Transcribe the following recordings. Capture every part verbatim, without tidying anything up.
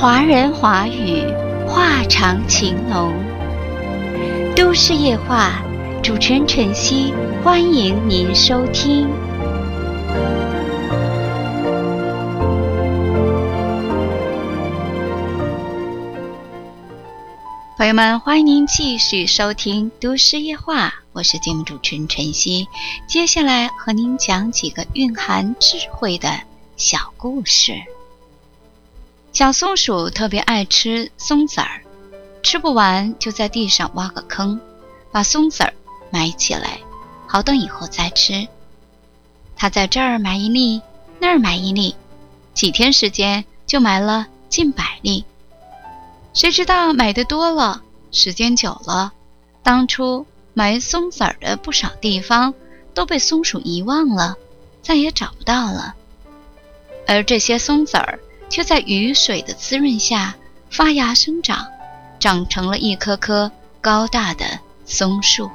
华人华语，话长情浓。都市夜话，主持人晨曦，欢迎您收听。朋友们，欢迎您继续收听都市夜话，我是节目主持人晨曦。接下来和您讲几个蕴含智慧的小故事。小松鼠特别爱吃松子儿，吃不完就在地上挖个坑，把松子儿埋起来，好等以后再吃。它在这儿埋一粒，那儿埋一粒，几天时间就埋了近百粒。谁知道买的多了，时间久了，当初埋松子儿的不少地方都被松鼠遗忘了，再也找不到了。而这些松子儿却在雨水的滋润下发芽生长，长成了一棵棵高大的松树。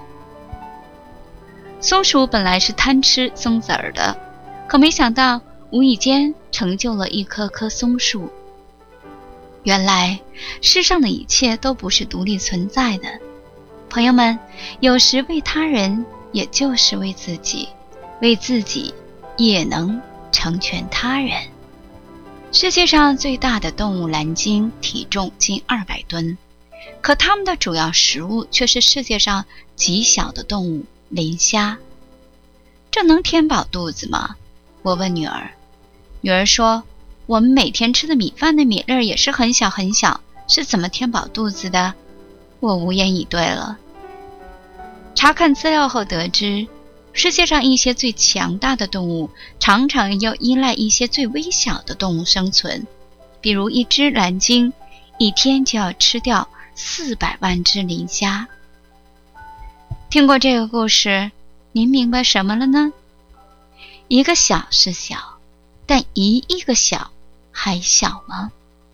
松鼠本来是贪吃松子儿的，可没想到无意间成就了一棵棵松树。原来世上的一切都不是独立存在的，朋友们，有时为他人也就是为自己，为自己也能成全他人。世界上最大的动物蓝鲸体重近二百吨，可它们的主要食物却是世界上极小的动物磷虾。这能填饱肚子吗？我问女儿。女儿说，我们每天吃的米饭的米粒也是很小很小，是怎么填饱肚子的？我无言以对了。查看资料后得知，世界上一些最强大的动物常常要依赖一些最微小的动物生存，比如一只蓝鲸一天就要吃掉四百万只磷虾。听过这个故事，您明白什么了呢？一个小是小，但一亿个小还小吗？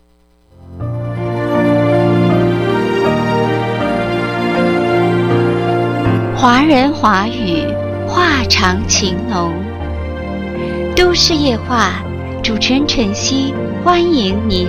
华人华语，话长情浓。都市夜话，主持人晨曦，欢迎您